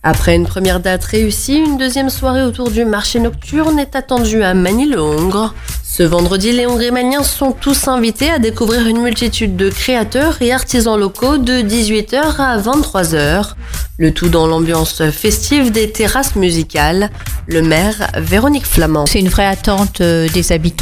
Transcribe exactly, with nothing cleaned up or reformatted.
Après une première date réussie, une deuxième soirée autour du marché nocturne est attendue à Magny-le-Hongre. Ce vendredi, les Hongrémaniens sont tous invités à découvrir une multitude de créateurs et artisans locaux de dix-huit heures à vingt-trois heures. Le tout dans l'ambiance festive des terrasses musicales. Le maire, Véronique Flamand. C'est une vraie attente des habitants